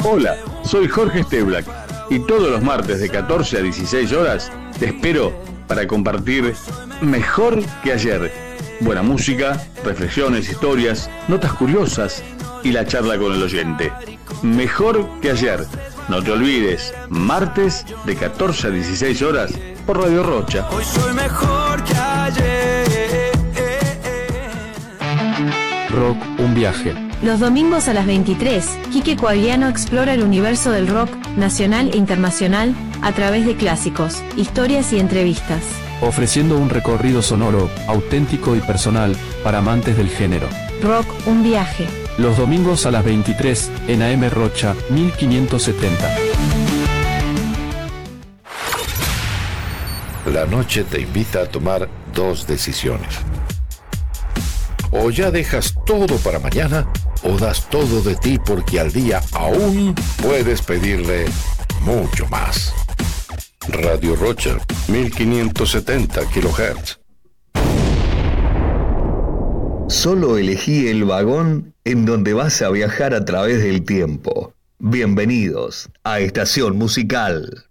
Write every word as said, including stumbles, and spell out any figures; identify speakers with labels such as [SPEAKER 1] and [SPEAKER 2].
[SPEAKER 1] Hola, soy Jorge Steblack y todos los martes de catorce a dieciséis horas te espero para compartir Mejor que ayer. Buena música, reflexiones, historias, notas curiosas y la charla con el oyente. Mejor que ayer. No te olvides, martes de catorce a dieciséis horas por Radio Rocha.
[SPEAKER 2] Hoy soy mejor que ayer.
[SPEAKER 3] Rock, un viaje.
[SPEAKER 4] Los domingos a las veintitrés, Quique Coagliano explora el universo del rock, nacional e internacional, a través de clásicos, historias y entrevistas.
[SPEAKER 3] Ofreciendo un recorrido sonoro, auténtico y personal, para amantes del género.
[SPEAKER 4] Rock, un viaje.
[SPEAKER 3] Los domingos a las veintitrés, en A M Rocha, mil quinientos setenta.
[SPEAKER 5] La noche te invita a tomar dos decisiones. O ya dejas todo para mañana, o das todo de ti porque al día aún puedes pedirle mucho más. Radio Rocha, mil quinientos setenta kilohertz.
[SPEAKER 6] Solo elegí el vagón en donde vas a viajar a través del tiempo. Bienvenidos a Estación Musical.